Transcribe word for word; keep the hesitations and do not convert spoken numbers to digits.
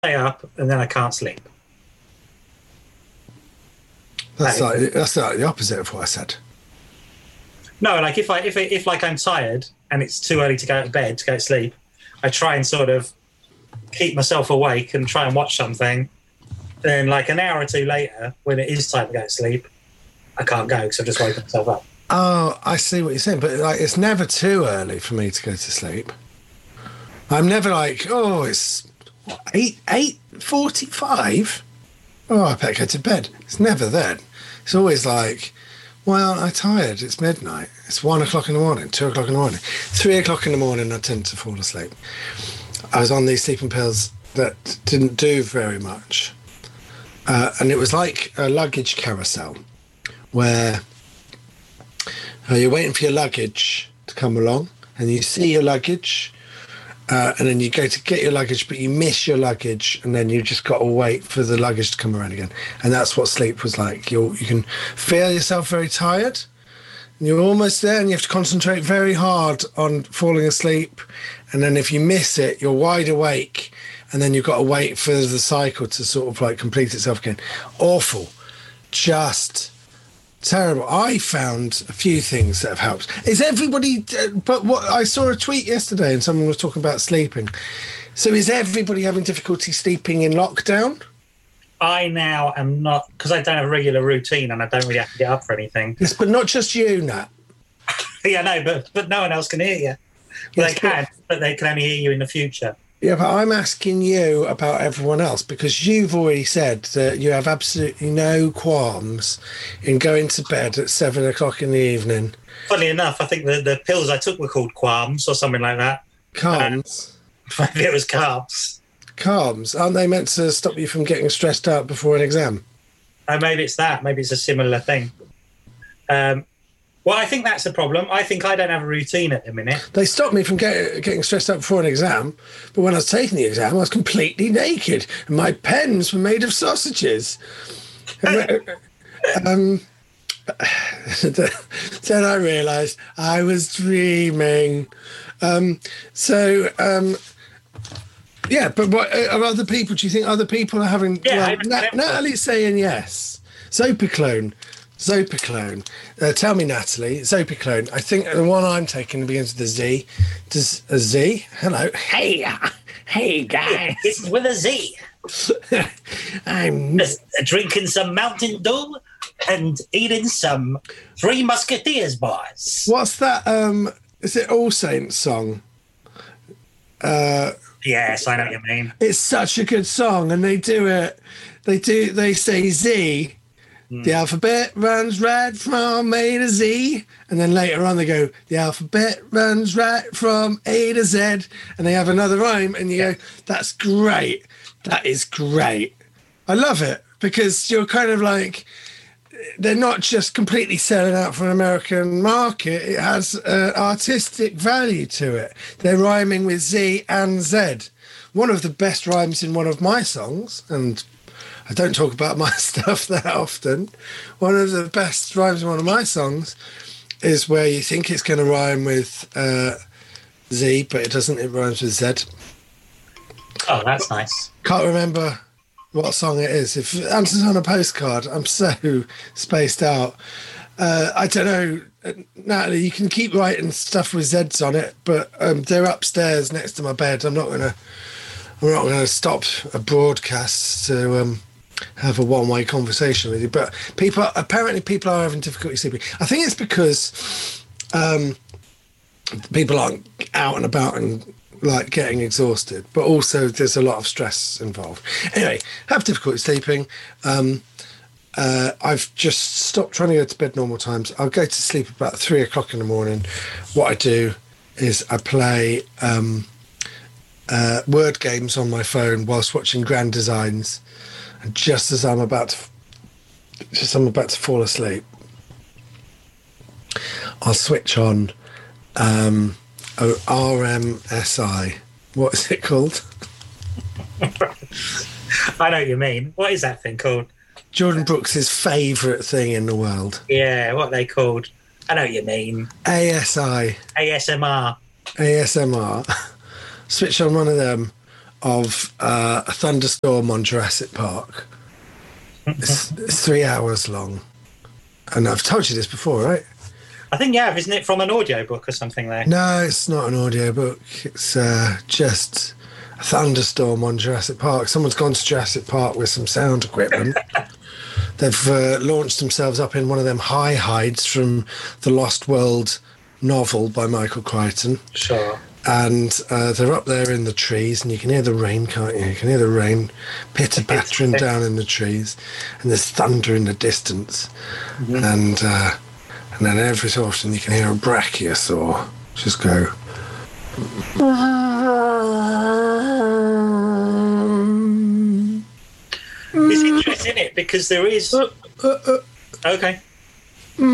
stay up and then I can't sleep. That's like that's like the opposite of what I said. No, like if I if it, if like I'm tired and it's too early to go to bed to go to sleep, I try and sort of keep myself awake and try and watch something. Then, like an hour or two later, when it is time to go to sleep, I can't go because I've just woken myself up. Oh, I see what you're saying, but like it's never too early for me to go to sleep. I'm never like, oh, it's what, eight eight forty five. Oh, I better go to bed. It's never then. It's always like, well, I'm tired. It's midnight. It's one o'clock in the morning, two o'clock in the morning, three o'clock in the morning. I tend to fall asleep. I was on these sleeping pills that didn't do very much, uh, and it was like a luggage carousel, where uh, you're waiting for your luggage to come along, and you see your luggage. Uh, and then you go to get your luggage, but you miss your luggage, and then you just got to wait for the luggage to come around again. And that's what sleep was like. You you can feel yourself very tired, and you're almost there, and you have to concentrate very hard on falling asleep. And then if you miss it, you're wide awake, and then you've got to wait for the cycle to sort of like complete itself again. Awful. Just terrible. I found a few things that have helped. Is everybody, but what I saw a tweet yesterday and someone was talking about sleeping. So is everybody having difficulty sleeping in lockdown? I now am not, because I don't have a regular routine and I don't really have to get up for anything. Yes, but not just you, Nat. Yeah, no, but but no one else can hear you. Well, yes, they can, but, but they can only hear you in the future. Yeah, but I'm asking you about everyone else because you've already said that you have absolutely no qualms in going to bed at seven o'clock in the evening. Funny enough, I think the, the pills I took were called qualms or something like that. Calms? Uh, maybe it was carbs. Calms? Aren't they meant to stop you from getting stressed out before an exam? Oh, maybe it's that. Maybe it's a similar thing. Um, well, I think that's a problem. I think I don't have a routine at the minute. They stopped me from get, getting stressed out before an exam, but when I was taking the exam, I was completely naked, and my pens were made of sausages. um, then I realised I was dreaming. Um, so, um, yeah, but what are other people? Do you think other people are having... Yeah, well, Nat- Natalie's saying yes. Zopiclone. Zopiclone. Uh, tell me, Natalie, Zopiclone. I think the one I'm taking begins with a Z. Does a Z? Hello. Hey, uh, hey, guys. It's with a Z. I'm Just drinking some Mountain Dew and eating some Three Musketeers bars. What's that? Um, is it All Saints song? Uh, yes, I know what you mean. It's such a good song, and they do it. They do. They say Z. The alphabet runs right from A to Z. And then later on they go, the alphabet runs right from A to Z. And they have another rhyme and you go, that's great. That is great. I love it because you're kind of like, they're not just completely selling out for an American market. It has uh, artistic value to it. They're rhyming with Z and Z. One of the best rhymes in one of my songs, and I don't talk about my stuff that often. One of the best rhymes in one of my songs is where you think it's going to rhyme with uh, Z, but it doesn't. It rhymes with Z. Oh, that's nice. Can't remember what song it is. If it answers on a postcard, I'm so spaced out. Uh, I don't know, Natalie, you can keep writing stuff with Z's on it, but um, they're upstairs next to my bed. I'm not going to I'm not going to stop a broadcast to... Um, have a one-way conversation with you, but people apparently people are having difficulty sleeping. I think it's because um, people aren't out and about and like getting exhausted, but also there's a lot of stress involved. Anyway, have difficulty sleeping. Um, uh, I've just stopped trying to go to bed normal times. I'll go to sleep about three o'clock in the morning. What I do is I play um, uh, word games on my phone whilst watching Grand Designs. And just as I'm about to, just as I'm about to fall asleep, I'll switch on um, R M S I. What is it called? I know what you mean. What is that thing called? Jordan Brooks' favourite thing in the world. Yeah, what are they called? I know what you mean. A S I. A S M R. A S M R. Switch on one of them. of uh, a thunderstorm on Jurassic Park. It's, it's three hours long. And I've told you this before, right? I think, yeah, isn't it from an audiobook or something there? No, it's not an audiobook. It's uh, just a thunderstorm on Jurassic Park. Someone's gone to Jurassic Park with some sound equipment. They've uh, launched themselves up in one of them high hides from the Lost World novel by Michael Crichton. Sure. And uh, they're up there in the trees, and you can hear the rain, can't you? You can hear the rain pitter-pattering down in the trees, and there's thunder in the distance. Mm-hmm. And uh, and then every so often you can hear a brachiosaur just go... It's interesting, isn't it? Because there is... Uh, uh, uh. Okay.